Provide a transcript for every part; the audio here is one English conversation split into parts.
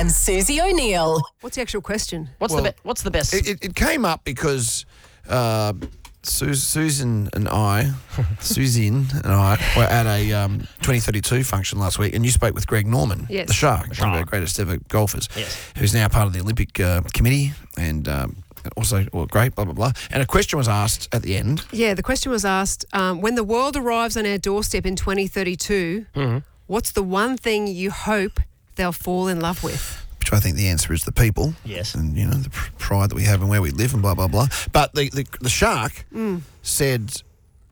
and Susie O'Neill. What's the actual question? What's the best? It came up because Susan and I were at a 2032 function last week, and you spoke with Greg Norman, Yes. the Shark, one of our greatest ever golfers, who's now part of the Olympic committee and also great, blah, blah, blah. And a question was asked at the end. Yeah, the question was asked, when the world arrives on our doorstep in 2032, what's the one thing you hope they'll fall in love with? Which I think the answer is the people. Yes. And, the pride that we have and where we live and blah, blah, blah. But the Shark said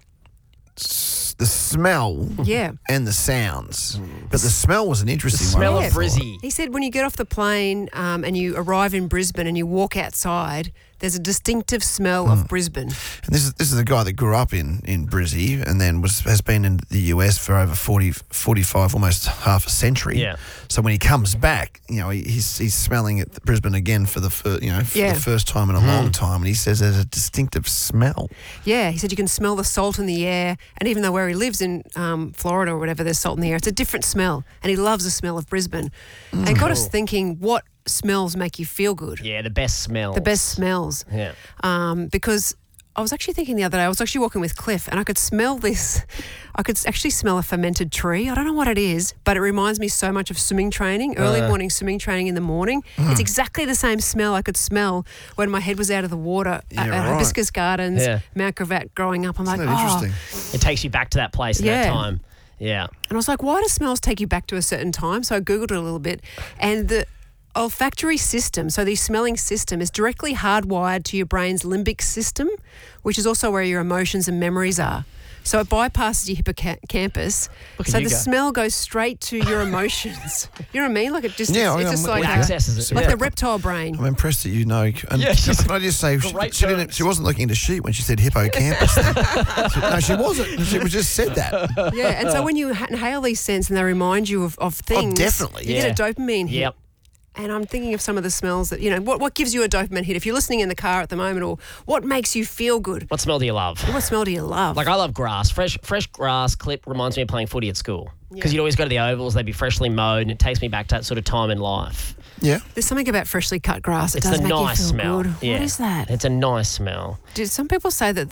the smell and the sounds. But the smell was an interesting one. Smell of Brizzy. He said when you get off the plane and you arrive in Brisbane and you walk outside, there's a distinctive smell of Brisbane. And this is a guy that grew up in Brizzy and then has been in the US for over 45, almost half a century. Yeah. So when he comes back, he's smelling at Brisbane again for the first time in a long time, and he says there's a distinctive smell. Yeah, he said you can smell the salt in the air, and even though where he lives in Florida or whatever, there's salt in the air, it's a different smell, and he loves the smell of Brisbane. And it got us thinking, what smells make you feel good? Yeah, the best smells. The best smells. Yeah. Because I was actually thinking the other day, I was actually walking with Cliff and I could smell this. I could actually smell a fermented tree. I don't know what it is, but it reminds me so much of swimming training, early morning swimming training in the morning. It's exactly the same smell I could smell when my head was out of the water at Hibiscus Gardens, Mount Gravatt growing up. I'm like, interesting. It takes you back to that place at that time. Yeah. And I was like, why do smells take you back to a certain time? So I Googled it a little bit, and the olfactory system, so the smelling system, is directly hardwired to your brain's limbic system, which is also where your emotions and memories are. So it bypasses your hippocampus. So the smell goes straight to your emotions. You know what I mean? Like it just, it's just like accesses it. Like the reptile brain. I'm impressed that you know. And can I just say, she wasn't looking into sheep when she said hippocampus. No, she wasn't. She just said that. Yeah, and so when you inhale these scents and they remind you of things, definitely. You get a dopamine hit. Yep. And I'm thinking of some of the smells that, what gives you a dopamine hit? If you're listening in the car at the moment, or what makes you feel good? What smell do you love? What smell do you love? Like, I love grass. Fresh grass clip reminds me of playing footy at school. Because you'd always go to the ovals, they'd be freshly mowed, and it takes me back to that sort of time in life. Yeah. There's something about freshly cut grass. It It's does the make nice you feel smell. good. Yeah. What is that? It's a nice smell. Did some people say that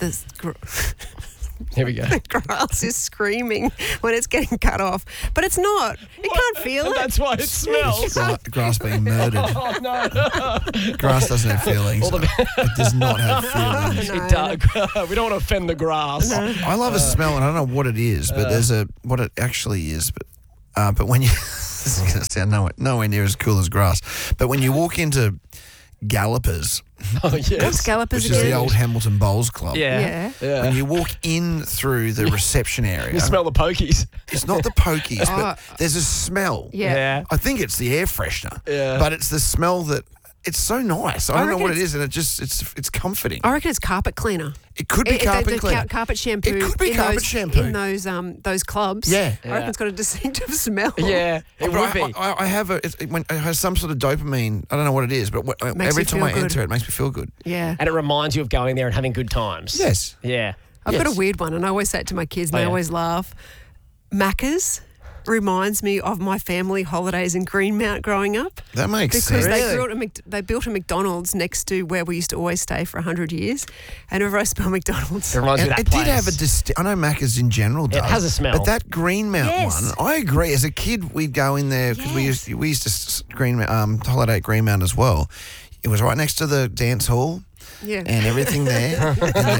Here we go. the grass is screaming when it's getting cut off? But it's not. It can't feel it. That's why it smells. Grass being murdered. Oh, no. Grass doesn't have feelings. It does not have feelings. It does. We don't want to offend the grass. I love a smell, and I don't know what it is, but there's what it actually is. But when you this is going to sound nowhere near as cool as grass. But when you walk into Gallopers, What's Gallopers which is again? the old Hamilton Bowls Club. Yeah. When you walk in through the reception area, You smell the pokies. it's not the pokies, but there's a smell. Yeah. I think it's the air freshener. Yeah. But it's the smell that it's so nice. I don't know reckon what it is, and it's comforting. I reckon it's carpet cleaner. It could be carpet cleaner. Carpet shampoo. It could be carpet shampoo. In those clubs. Yeah. I reckon it's got a distinctive smell. Yeah, it would be. I have it has some sort of dopamine. I don't know what it is, but every time I enter it, it makes me feel good. Yeah. And it reminds you of going there and having good times. Yes. Yeah. I've got a weird one, and I always say it to my kids, and they always laugh. Macca's reminds me of my family holidays in Greenmount growing up. That makes because sense. they built a McDonald's next to where we used to always stay for 100 years. And whenever I smell McDonald's, It reminds me of that It did place. have a I know Macca's in general does. It has a smell. But that Greenmount Yes. one, I agree. As a kid, we'd go in there because we used to holiday at Greenmount as well. It was right next to the dance hall. yeah. And everything there,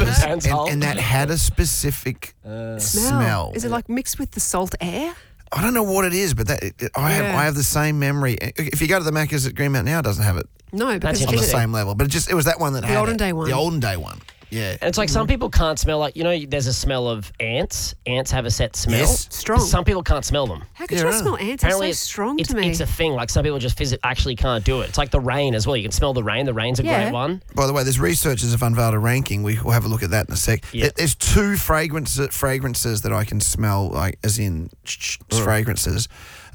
and that had a specific smell. Is it like mixed with the salt air? I don't know what it is, but I have the same memory. If you go to the Macca's at Greenmount now, it doesn't have it No, because on the interesting. same level. But it was that one that had olden day one. The olden day one. Yeah. And it's like some people can't smell, like, there's a smell of ants. Ants have a set smell. Yes. Strong. Some people can't smell them. How could Yeah, you right. smell ants? Apparently It's so strong it's, to me. it's a thing. Like, some people just actually can't do it. It's like the rain as well. You can smell the rain. The rain's a great one. By the way, there's researchers have unveiled a ranking. We'll have a look at that in a sec. Yeah. There's two fragrances that I can smell, like as in fragrances.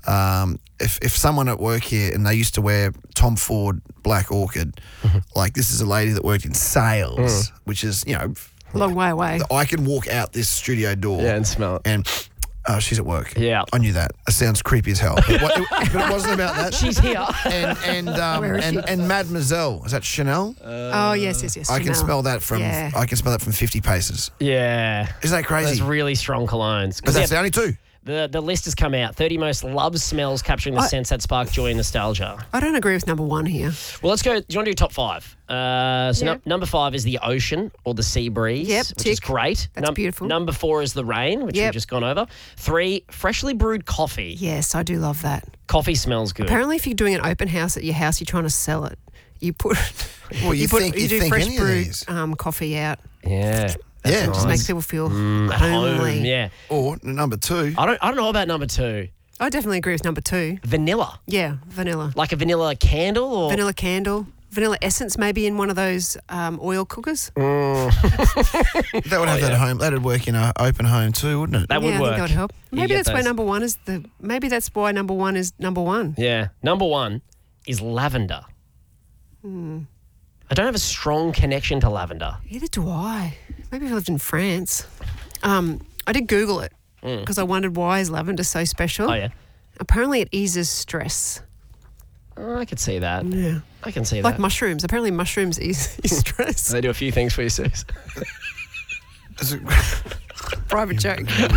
If someone at work here and they used to wear Tom Ford Black Orchid, like this is a lady that worked in sales, which is Long way away. I can walk out this studio door Yeah, and smell it. and Oh, she's at work. Yeah. I knew that. It sounds creepy as hell. But it wasn't about that. She's here. And Mademoiselle. Is that Chanel? Oh, yes. I can Chanel. smell that from Yeah. 50 paces. Yeah. Isn't that crazy? That's really strong colognes. But that's the only two. The list has come out. 30 most loved smells capturing the sense that spark joy and nostalgia. I don't agree with number one here. Well, let's go. Do you want to do top 5? Number 5 is the ocean or the sea breeze, Yep, which is tick. great. That's beautiful. Number 4 is the rain, which we've just gone over. 3, freshly brewed coffee. Yes, I do love that. Coffee smells good. Apparently, if you're doing an open house at your house, you're trying to sell it. You put Well, you think fresh any of brewed these. Coffee out. Yeah. Yeah. Just makes people feel At homely. home, yeah. Or number 2. I don't know about number 2. I definitely agree with number 2. Vanilla. Yeah, vanilla. Like a vanilla candle or Vanilla candle. Vanilla essence maybe in one of those oil cookers. That would have that at home. That'd work in an open home too, wouldn't it? that would I work. think that would help. You Maybe get that's why those. number 1 is maybe that's why number 1 is number 1. Yeah. Number 1 is lavender. I don't have a strong connection to lavender. Either do I. Maybe if I lived in France. I did Google it because I wondered why is lavender so special. Oh, yeah. Apparently it eases stress. Oh, I could see that. Yeah. I can see Like that. mushrooms. Apparently mushrooms ease stress. They do a few things for you, Sus. Private joke.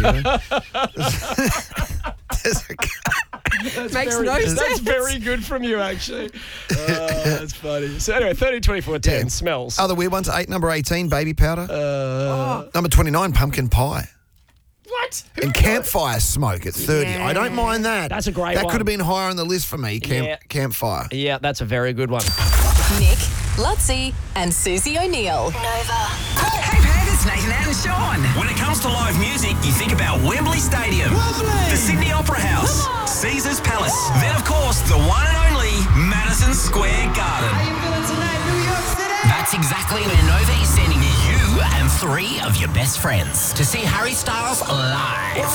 Makes no sense. That's very good from you, actually. That's funny. So anyway, 30, 24, 10, Yeah. smells. Other weird ones. Number 18, baby powder. Number 29, pumpkin pie. What? And campfire smoke at 30. Yeah. I don't mind that. That's a great That one. could have been higher on the list for me. Campfire. Yeah, that's a very good one. Nick, Lutzi, and Susie O'Neill. Hey, Pat, it's Nathan and Sean. When it comes to live music, you think about Wembley Stadium, the Sydney Opera House, Caesars Palace, then of course the one and only Madison Square Garden. That's exactly where Nova is sending you and 3 of your best friends to see Harry Styles live.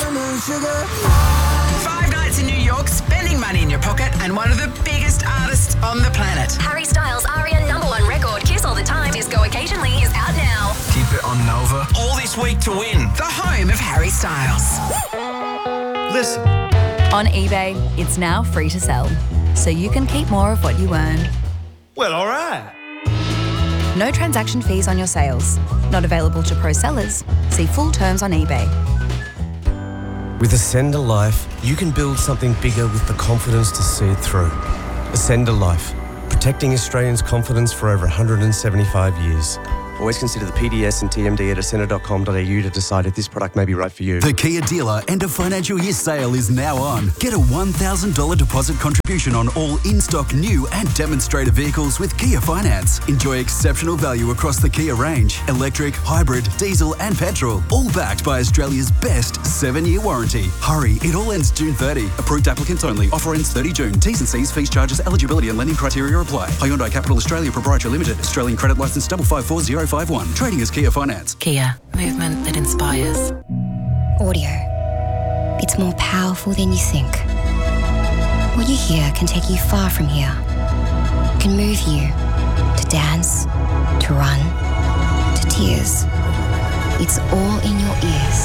5 nights in New York, spending money in your pocket, and one of the biggest artists on the planet. Harry Styles' ARIA #1 record, Kiss All the Time, Disco Occasionally, is out now. Keep it on Nova. All this week to win. The home of Harry Styles. Listen. On eBay, it's now free to sell, so you can keep more of what you earn. Well, all right. No transaction fees on your sales. Not available to pro sellers. See full terms on eBay. With Ascend a Life, you can build something bigger with the confidence to see it through. Ascend a Life, protecting Australians' confidence for over 175 years. Always consider the PDS and TMD at ascender.com.au to decide if this product may be right for you. The Kia dealer end of financial year sale is now on. Get a $1,000 deposit contribution on all in-stock new and demonstrator vehicles with Kia Finance. Enjoy exceptional value across the Kia range. Electric, hybrid, diesel and petrol. All backed by Australia's best 7-year warranty. Hurry, it all ends June 30. Approved applicants only. Offer ends 30 June. T's and C's, fees, charges, eligibility and lending criteria apply. Hyundai Capital Australia Proprietary Limited. Australian credit licence 554051. Trading as Kia Finance. Kia, movement that inspires. Audio. It's more powerful than you think. What you hear can take you far from here. Can move you to dance, to run, to tears. It's all in your ears.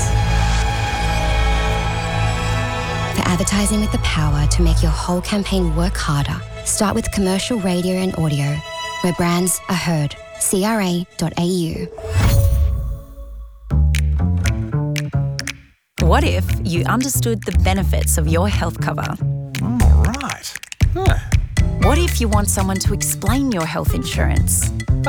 For advertising with the power to make your whole campaign work harder, start with commercial radio and audio, where brands are heard. CRA.au. What if you understood the benefits of your health cover? All right. What if you want someone to explain your health insurance?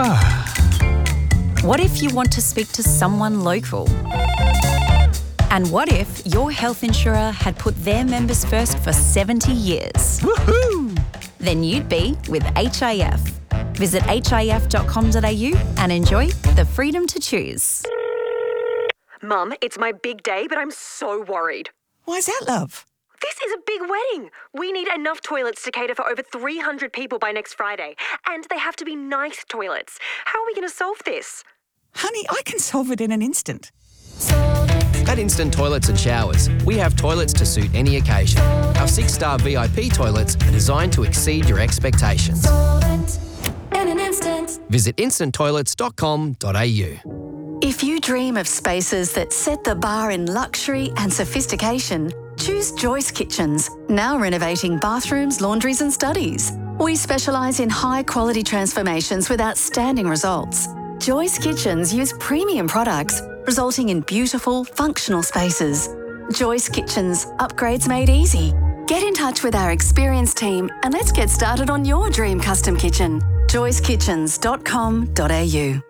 What if you want to speak to someone local? And what if your health insurer had put their members first for 70 years? Woohoo! Then you'd be with HIF. Visit hif.com.au and enjoy the freedom to choose. Mum, it's my big day, but I'm so worried. Why's that, love? This is a big wedding. We need enough toilets to cater for over 300 people by next Friday. And they have to be nice toilets. How are we going to solve this? Honey, I can solve it in an instant. At Instant Toilets and Showers, we have toilets to suit any occasion. Our 6-star VIP toilets are designed to exceed your expectations. Visit instanttoilets.com.au. If you dream of spaces that set the bar in luxury and sophistication, choose Joyce Kitchens, now renovating bathrooms, laundries and studies. We specialise in high-quality transformations with outstanding results. Joyce Kitchens use premium products, resulting in beautiful, functional spaces. Joyce Kitchens, upgrades made easy. Get in touch with our experienced team and let's get started on your dream custom kitchen. joycekitchens.com.au